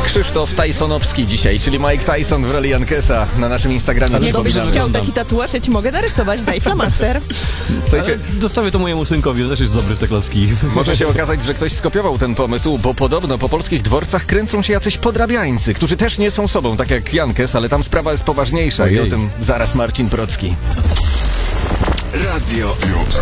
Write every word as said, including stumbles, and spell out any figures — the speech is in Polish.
Krzysztof Tysonowski dzisiaj, czyli Mike Tyson w roli Jankesa na naszym Instagramie. Ale Jakbyś dobrze chciał wyglądam. taki tatuaż, ja ci mogę narysować, daj flamaster. Słuchajcie, Dostawię to mojemu synkowi, on też jest dobry w te klocki. może się okazać, że ktoś skopiował ten pomysł, bo podobno po polskich dworcach kręcą się jacyś podrabiańcy, którzy też nie są sobą, tak jak Jankes, ale tam sprawa jest poważniejsza. Ojej. I o tym zaraz Marcin Procki. Radio